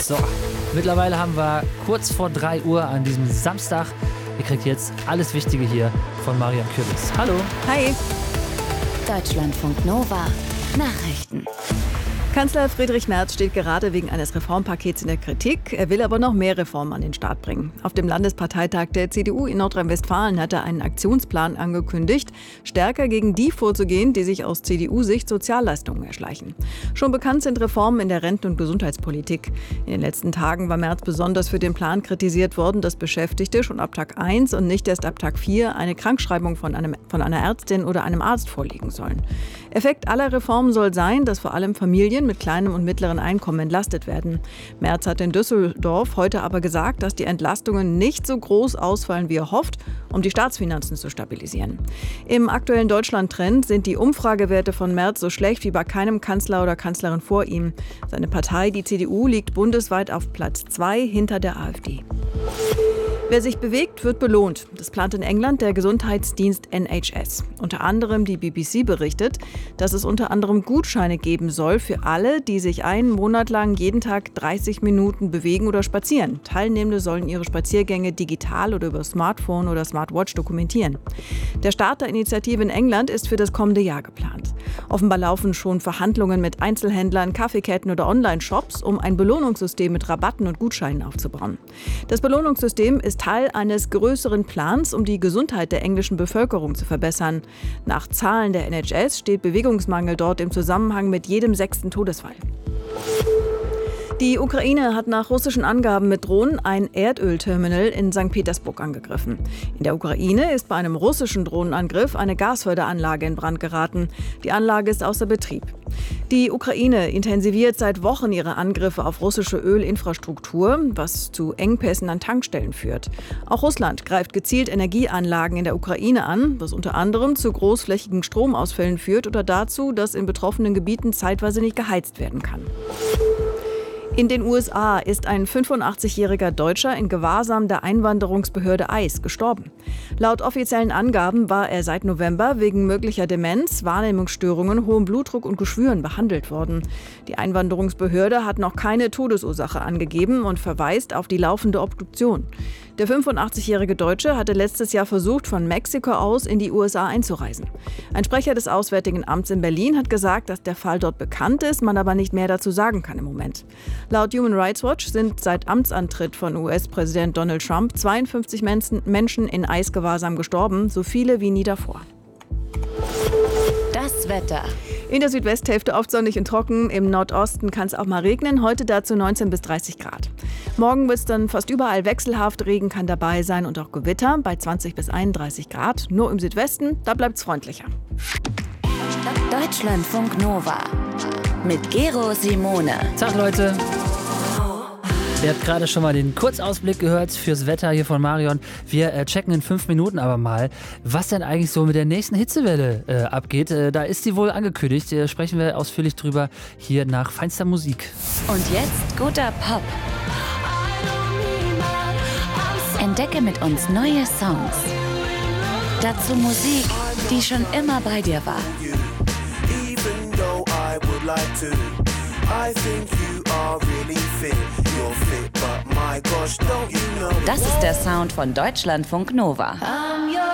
So, mittlerweile haben wir kurz vor 3 Uhr an diesem Samstag. Ihr kriegt jetzt alles Wichtige hier von Marion Kürbis. Hallo. Hi. Deutschlandfunk Nova. Nachrichten. Kanzler Friedrich Merz steht gerade wegen eines Reformpakets in der Kritik. Er will aber noch mehr Reformen an den Start bringen. Auf dem Landesparteitag der CDU in Nordrhein-Westfalen hat er einen Aktionsplan angekündigt, stärker gegen die vorzugehen, die sich aus CDU-Sicht Sozialleistungen erschleichen. Schon bekannt sind Reformen in der Renten- und Gesundheitspolitik. In den letzten Tagen war Merz besonders für den Plan kritisiert worden, dass Beschäftigte schon ab Tag 1 und nicht erst ab Tag 4 eine Krankschreibung von einer Ärztin oder einem Arzt vorlegen sollen. Effekt aller Reformen soll sein, dass vor allem Familien mit kleinem und mittleren Einkommen entlastet werden. Merz hat in Düsseldorf heute aber gesagt, dass die Entlastungen nicht so groß ausfallen, wie er hofft, um die Staatsfinanzen zu stabilisieren. Im aktuellen Deutschland-Trend sind die Umfragewerte von Merz so schlecht wie bei keinem Kanzler oder Kanzlerin vor ihm. Seine Partei, die CDU, liegt bundesweit auf Platz 2 hinter der AfD. Wer sich bewegt, wird belohnt. Das plant in England der Gesundheitsdienst NHS. Unter anderem die BBC berichtet, dass es unter anderem Gutscheine geben soll für alle, die sich einen Monat lang jeden Tag 30 Minuten bewegen oder spazieren. Teilnehmende sollen ihre Spaziergänge digital oder über Smartphone oder Smartwatch dokumentieren. Der Start der Initiative in England ist für das kommende Jahr geplant. Offenbar laufen schon Verhandlungen mit Einzelhändlern, Kaffeeketten oder Online-Shops, um ein Belohnungssystem mit Rabatten und Gutscheinen aufzubauen. Das Belohnungssystem ist Teil eines größeren Plans, um die Gesundheit der englischen Bevölkerung zu verbessern. Nach Zahlen der NHS steht Bewegungsmangel dort im Zusammenhang mit jedem 6. Todesfall. Die Ukraine hat nach russischen Angaben mit Drohnen ein Erdölterminal in St. Petersburg angegriffen. In der Ukraine ist bei einem russischen Drohnenangriff eine Gasförderanlage in Brand geraten. Die Anlage ist außer Betrieb. Die Ukraine intensiviert seit Wochen ihre Angriffe auf russische Ölinfrastruktur, was zu Engpässen an Tankstellen führt. Auch Russland greift gezielt Energieanlagen in der Ukraine an, was unter anderem zu großflächigen Stromausfällen führt oder dazu, dass in betroffenen Gebieten zeitweise nicht geheizt werden kann. In den USA ist ein 85-jähriger Deutscher in Gewahrsam der Einwanderungsbehörde ICE gestorben. Laut offiziellen Angaben war er seit November wegen möglicher Demenz, Wahrnehmungsstörungen, hohem Blutdruck und Geschwüren behandelt worden. Die Einwanderungsbehörde hat noch keine Todesursache angegeben und verweist auf die laufende Obduktion. Der 85-jährige Deutsche hatte letztes Jahr versucht, von Mexiko aus in die USA einzureisen. Ein Sprecher des Auswärtigen Amts in Berlin hat gesagt, dass der Fall dort bekannt ist, man aber nicht mehr dazu sagen kann im Moment. Laut Human Rights Watch sind seit Amtsantritt von US-Präsident Donald Trump 52 Menschen in ICE-Gewahrsam gestorben, so viele wie nie davor. Das Wetter. In der Südwesthälfte oft sonnig und trocken, im Nordosten kann es auch mal regnen, heute dazu 19 bis 30 Grad. Morgen wird es dann fast überall wechselhaft, Regen kann dabei sein und auch Gewitter bei 20 bis 31 Grad. Nur im Südwesten, da bleibt es freundlicher. Deutschlandfunk Nova mit Gero Simone. Tag, Leute. Ihr habt gerade schon mal den Kurzausblick gehört fürs Wetter hier von Marion. Wir checken in 5 Minuten aber mal, was denn eigentlich so mit der nächsten Hitzewelle abgeht. Da ist sie wohl angekündigt. Sprechen wir ausführlich drüber hier nach feinster Musik. Und jetzt guter Pop. Entdecke mit uns neue Songs. Dazu Musik, die schon immer bei dir war. Das ist der Sound von Deutschlandfunk Nova.